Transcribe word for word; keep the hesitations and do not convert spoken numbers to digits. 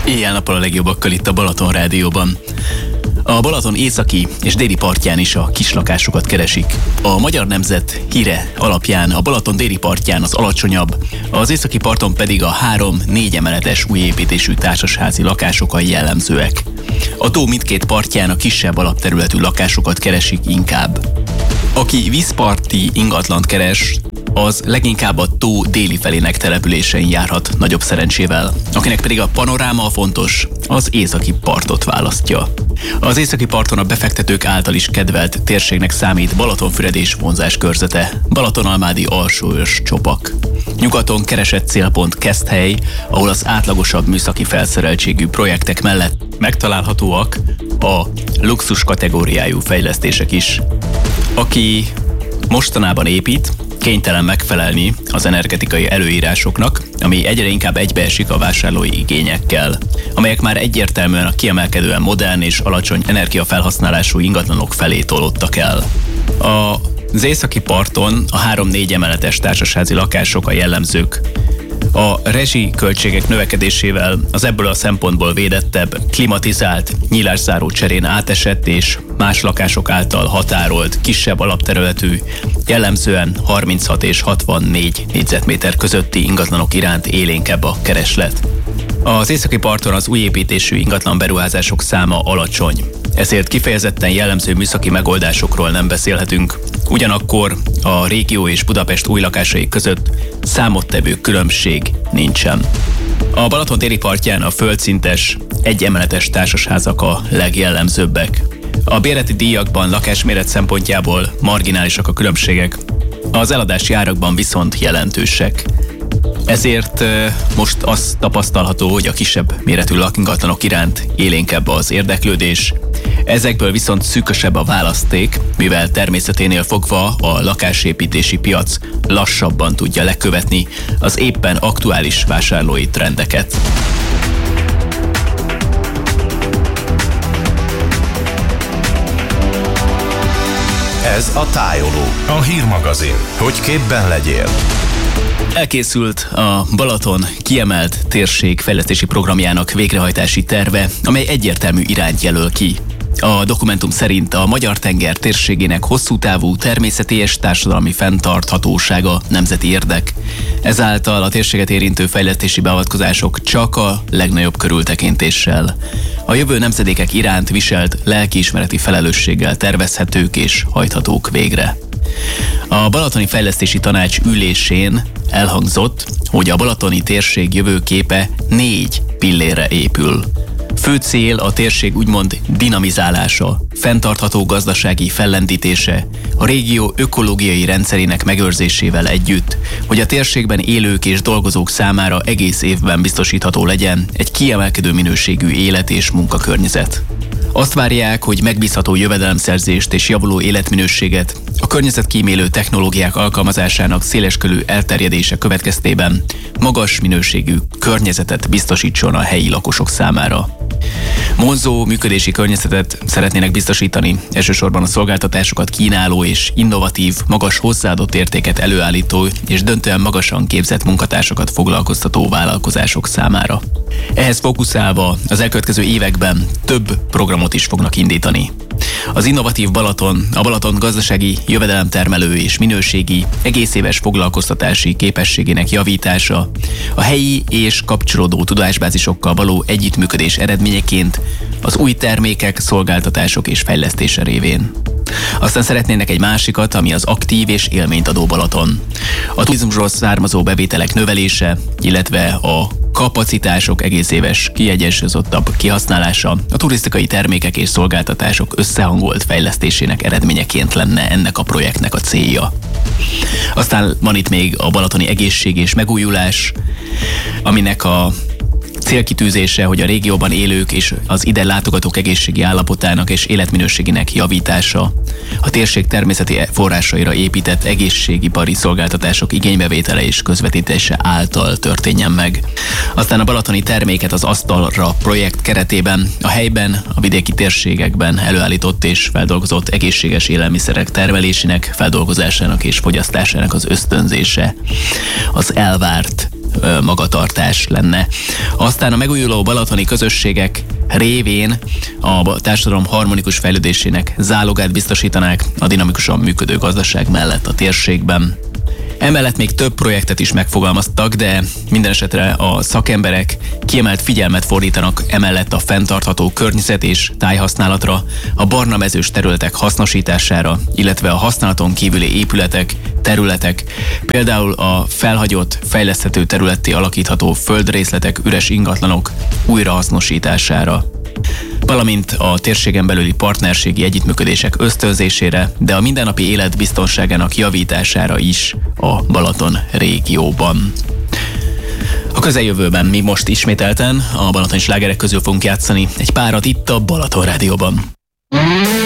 Éjjel-nappal a legjobbakkal itt a Balaton Rádióban. A Balaton északi és déli partján is a kislakásokat keresik. A Magyar Nemzet híre alapján a Balaton déli partján az alacsonyabb, az északi parton pedig a három-négy emeletes új építésű társasházi lakások a jellemzőek. A tó mindkét partján a kisebb alapterületű lakásokat keresik inkább. Aki vízparti ingatlant keres, az leginkább a tó déli felének településein járhat nagyobb szerencsével. Akinek pedig a panoráma fontos, az északi partot választja. Az északi parton a befektetők által is kedvelt térségnek számít Balatonfüred és vonzás körzete, Balatonalmádi alsóörs csopak. Nyugaton keresett célpont Keszthely, ahol az átlagosabb műszaki felszereltségű projektek mellett megtalálhatóak a luxus kategóriájú fejlesztések is. Aki mostanában épít, kénytelen megfelelni az energetikai előírásoknak, ami egyre inkább egybeesik a vásárlói igényekkel, amelyek már egyértelműen a kiemelkedően modern és alacsony energiafelhasználású ingatlanok felé tolódtak el. Az északi parton a három-négy emeletes társasházi lakások a jellemzők. A rezsi költségek növekedésével az ebből a szempontból védettebb, klimatizált, nyílászáró cserén átesett és más lakások által határolt, kisebb alapterületű, jellemzően harminchat és hatvannégy négyzetméter közötti ingatlanok iránt élénkebb a kereslet. Az északi parton az új építésű ingatlan beruházások száma alacsony, ezért kifejezetten jellemző műszaki megoldásokról nem beszélhetünk. Ugyanakkor a régió és Budapest új lakásai között számottevő különbség nincsen. A Balaton déli partján a földszintes, egyemeletes társasházak a legjellemzőbbek. A bérleti díjakban lakásméret szempontjából marginálisak a különbségek, az eladási árakban viszont jelentősek. Ezért most az tapasztalható, hogy a kisebb méretű lakingatlanok iránt élénkebb az érdeklődés. Ezekből viszont szűkösebb a választék, mivel természeténél fogva a lakásépítési piac lassabban tudja lekövetni az éppen aktuális vásárlói trendeket. Ez a Tájoló, a hírmagazin, hogy képben legyél. Elkészült a Balaton kiemelt térség fejlesztési programjának végrehajtási terve, amely egyértelmű irányt jelöl ki. A dokumentum szerint a Magyar-tenger térségének hosszú távú természeti és társadalmi fenntarthatósága nemzeti érdek. Ezáltal a térséget érintő fejlesztési beavatkozások csak a legnagyobb körültekintéssel, a jövő nemzedékek iránt viselt lelkiismereti felelősséggel tervezhetők és hajthatók végre. A Balatoni Fejlesztési Tanács ülésén elhangzott, hogy a balatoni térség jövőképe négy pillérre épül. Fő cél a térség úgymond dinamizálása, fenntartható gazdasági fellendítése, a régió ökológiai rendszerének megőrzésével együtt, hogy a térségben élők és dolgozók számára egész évben biztosítható legyen egy kiemelkedő minőségű élet és munkakörnyezet. Azt várják, hogy megbízható jövedelemszerzést és javuló életminőséget a környezetkímélő technológiák alkalmazásának széleskörű elterjedése következtében magas minőségű környezetet biztosítson a helyi lakosok számára. Vonzó működési környezetet szeretnének biztosítani, elsősorban a szolgáltatásokat kínáló és innovatív, magas hozzáadott értéket előállító és döntően magasan képzett munkatársakat foglalkoztató vállalkozások számára. Ehhez fókuszálva az elkövetkező években több programot is fognak indítani. Az innovatív Balaton, a Balaton gazdasági jövedelemtermelő és minőségi, egész éves foglalkoztatási képességének javítása, a helyi és kapcsolódó tudásbázisokkal való együttműködés eredményeként az új termékek, szolgáltatások és fejlesztése révén. Aztán szeretnének egy másikat, ami az aktív és élményt adó Balaton. A turizmusról származó bevételek növelése, illetve a kapacitások egész éves kiegyensúlyozottabb kihasználása, a turisztikai termékek és szolgáltatások összehangolt fejlesztésének eredményeként lenne ennek a projektnek a célja. Aztán van itt még a balatoni egészség és megújulás, aminek a célkitűzése, hogy a régióban élők és az ide látogatók egészségi állapotának és életminőségének javítása, a térség természeti forrásaira épített egészségipari szolgáltatások igénybevétele és közvetítése által történjen meg. Aztán a balatoni terméket az asztalra projekt keretében a helyben, a vidéki térségekben előállított és feldolgozott egészséges élelmiszerek termelésének, feldolgozásának és fogyasztásának az ösztönzése, az elvárt ö, magatartás lenne. Aztán a megújuló balatoni közösségek révén a társadalom harmonikus fejlődésének zálogát biztosítanák a dinamikusan működő gazdaság mellett a térségben. Emellett még több projektet is megfogalmaztak, de minden esetre a szakemberek kiemelt figyelmet fordítanak emellett a fenntartható környezet és tájhasználatra, a barna mezős területek hasznosítására, illetve a használaton kívüli épületek, területek, például a felhagyott, fejleszthető területté alakítható földrészletek, üres ingatlanok újrahasznosítására, valamint a térségen belüli partnerségi együttműködések ösztönzésére, de a mindennapi élet biztonságának javítására is a Balaton régióban. A közeljövőben mi most ismételten a balatoni slágerek közül fogunk játszani egy párat itt a Balaton Rádióban.